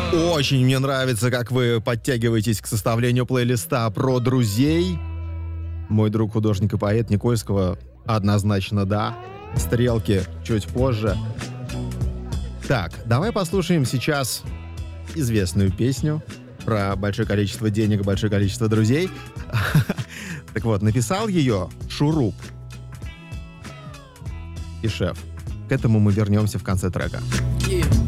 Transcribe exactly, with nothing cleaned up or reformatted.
Очень мне нравится, как вы подтягиваетесь к составлению плейлиста про друзей. Мой друг, художник и поэт Никольского, однозначно да. Стрелки чуть позже. Так, давай послушаем сейчас известную песню про большое количество денег и большое количество друзей. Так вот, написал ее Шуруп и Шеф. К этому мы вернемся в конце трека.